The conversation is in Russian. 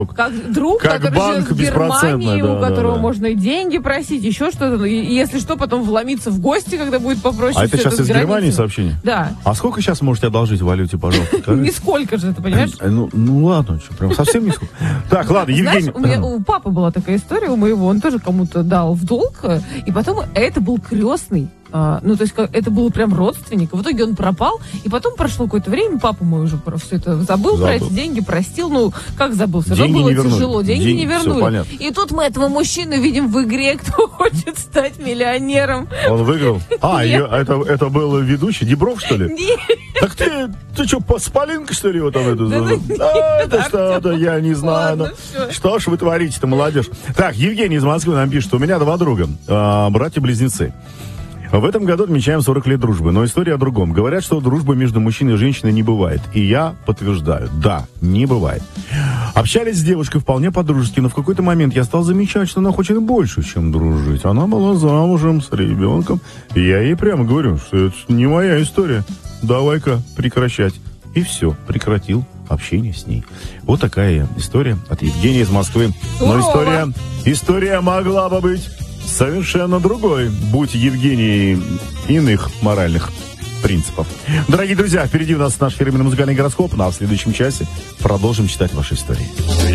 Как друг, как который банк живет в Германии, беспроцентный, у которого можно и деньги просить, еще что-то. И если что, потом вломиться в гости, когда будет попроще. А это сейчас из границы. Германии сообщение? Да. А сколько сейчас можете одолжить в валюте, пожалуйста? Нисколько же, ты понимаешь? Ну ладно, что, прям совсем нисколько. Так, ладно, Евгений. Знаешь, у папы была такая история, у моего, он тоже кому-то дал в долг, и потом это был крестный. Ну, то есть, это было прям родственник. В итоге он пропал, и потом прошло какое-то время, папа мой уже про все это забыл про эти деньги, простил. Ну, как забыл? Все равно было тяжело. Деньги не вернули. И тут мы этого мужчину видим в игре, кто хочет стать миллионером. Он выиграл? Это был ведущий? Дибров, что ли? Нет. Так ты что, с Полинкой, что ли, вот там это? Это что-то, я не знаю. Что ж вы творите-то, молодежь? Так, Евгений из Москвы нам пишет, у меня 2 друга, братья-близнецы. В этом году отмечаем 40 лет дружбы, но история о другом. Говорят, что дружбы между мужчиной и женщиной не бывает. И я подтверждаю, да, не бывает. Общались с девушкой вполне по-дружески, но в какой-то момент я стал замечать, что она хочет больше, чем дружить. Она была замужем с ребенком. И я ей прямо говорю, что это не моя история. Давай-ка прекращать. И все, прекратил общение с ней. Вот такая история от Евгения из Москвы. Но история могла бы быть совершенно другой, будь Евгений иных моральных принципов. Дорогие друзья, впереди у нас наш фирменный музыкальный гороскоп, а в следующем часе продолжим читать ваши истории.